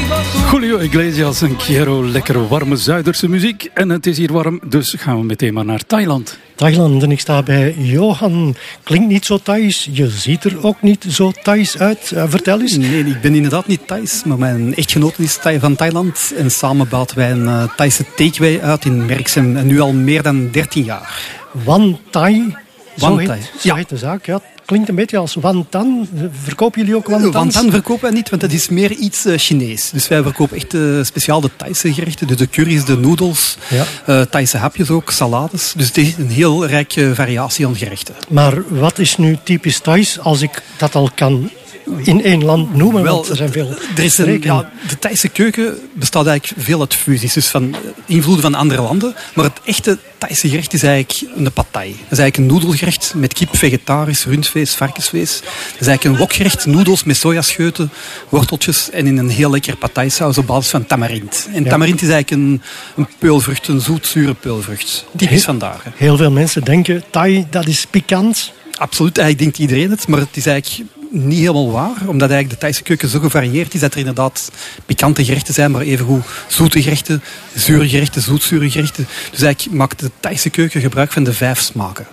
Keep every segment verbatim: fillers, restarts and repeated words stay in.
Julio Iglesias en Quiero, lekkere warme Zuiderse muziek. En het is hier warm, dus gaan we meteen maar naar Thailand. Thailand, en ik sta bij Johan. Klinkt niet zo Thais, je ziet er ook niet zo Thais uit. Uh, vertel eens. Nee, ik ben inderdaad niet Thais, maar mijn echtgenote is Thai van Thailand. En samen bouwen wij een uh, Thaise takeaway uit in Merksem. En nu al meer dan dertien jaar. Wan Thai, zo Wan heet, Thai. zo Ja. heet de zaak. Ja. Klinkt een beetje als wantan. Verkopen jullie ook wantans? Wantan verkopen wij niet, want dat is meer iets uh, Chinees. Dus wij verkopen echt uh, speciaal de Thaise gerechten. Dus de curry's, de noedels, Ja. uh, Thaise hapjes ook, salades. Dus het is een heel rijke variatie aan gerechten. Maar wat is nu typisch Thais, als ik dat al kan in één land noemen? Wel, want er zijn veel er is een, streken. ja, de Thaise keuken bestaat eigenlijk veel uit fusies. Dus van invloeden van andere landen. Maar het echte Thaise gerecht is eigenlijk een pad thai. Dat is eigenlijk een noedelgerecht met kip, vegetarisch, rundvlees, varkensvlees. Dat is eigenlijk een wokgerecht, noedels met sojascheuten, worteltjes en in een heel lekker pad thai saus op basis van tamarind. En Ja. tamarind is eigenlijk een, een peulvrucht, een zoet-zure peulvrucht. Typisch vandaar. Hè. Heel veel mensen denken, Thai, dat is pikant. Absoluut, eigenlijk denkt iedereen het, maar het is eigenlijk niet helemaal waar. Omdat eigenlijk de Thaise keuken zo gevarieerd is dat er inderdaad pikante gerechten zijn, maar evengoed zoete gerechten, zure gerechten, zoetzure gerechten. Dus eigenlijk maakt de Thaise keuken gebruik van de vijf smaken.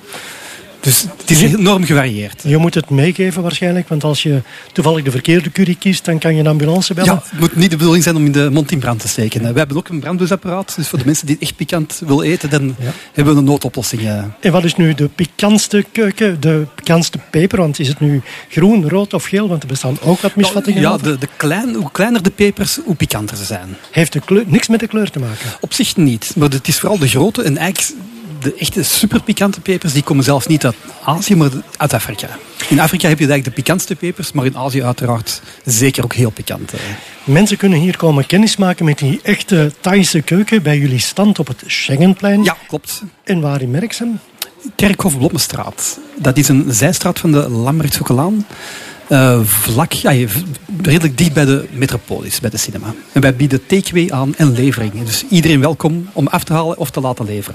Dus het is enorm gevarieerd. Je moet het meegeven waarschijnlijk, want als je toevallig de verkeerde curry kiest, dan kan je een ambulance bellen. Ja, het moet niet de bedoeling zijn om in de mond in brand te steken. We hebben ook een brandblusapparaat, dus voor de mensen die echt pikant willen eten, dan Ja. hebben we een noodoplossing. En wat is nu de pikantste keuken, de pikantste peper? Want is het nu groen, rood of geel? Want er bestaan ook wat misvattingen Ja, over. de, de klein, hoe kleiner de pepers, hoe pikanter ze zijn. Heeft de kleur, niks met de kleur te maken. Op zich niet, maar het is vooral de grote en eigenlijk de echte superpikante pepers, die komen zelfs niet uit Azië, maar uit Afrika. In Afrika heb je eigenlijk de pikantste pepers, maar in Azië uiteraard zeker ook heel pikant. Mensen kunnen hier komen kennismaken met die echte Thaise keuken bij jullie stand op het Schengenplein. Ja, klopt. En waar in Merksem? Kerkhof Blommenstraat. Dat is een zijstraat van de Lambertshoekelaan. Uh, vlak, ja, redelijk dicht bij de Metropolis, bij de cinema. En wij bieden takeaway aan en levering. Dus iedereen welkom om af te halen of te laten leveren.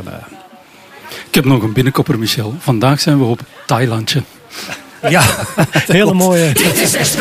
Ik heb nog een binnenkopper, Michel. Vandaag zijn we op Thailandje. Ja, Hele mooie.